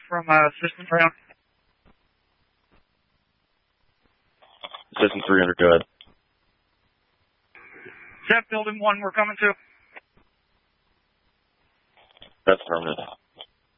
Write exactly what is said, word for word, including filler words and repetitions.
from uh, System three hundred. System three hundred, go ahead. Set building one, we're coming to. That's affirmative.